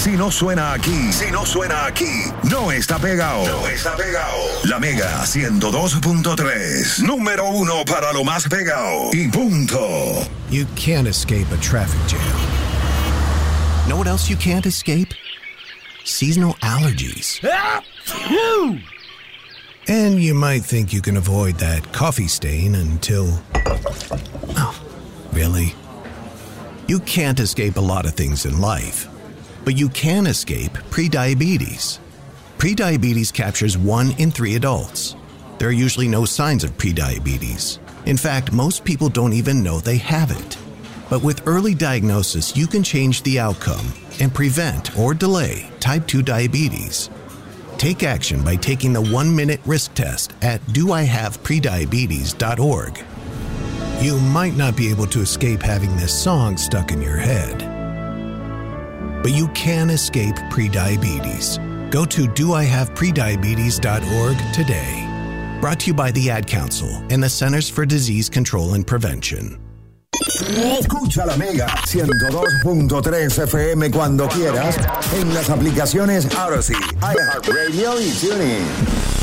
Si no suena aquí, no está pegado. La Mega 102.3, número 1 para lo más pegado. Y punto. You can't escape a traffic jam. Know what else you can't escape? Seasonal allergies. And you might think you can avoid that coffee stain until... Oh, really? You can't escape a lot of things in life, but you can escape prediabetes. Prediabetes captures 1 in 3 adults. There are usually no signs of prediabetes. In fact, most people don't even know they have it. But with early diagnosis, you can change the outcome and prevent or delay type 2 diabetes. Take action by taking the 1-minute risk test at doihaveprediabetes.org. You might not be able to escape having this song stuck in your head, but you can escape prediabetes. Go to doihaveprediabetes.org today. Brought to you by the Ad Council and the Centers for Disease Control and Prevention. Escucha la Mega 102.3 FM cuando quieras en las aplicaciones Odyssey, iHeartRadio y TuneIn.